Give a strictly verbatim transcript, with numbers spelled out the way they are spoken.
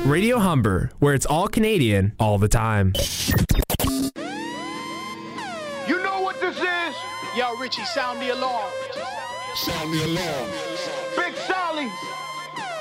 Radio Humber, where it's all Canadian all the time. You know what this is? Yo, Richie, sound the alarm. Sound the alarm. Big Sally.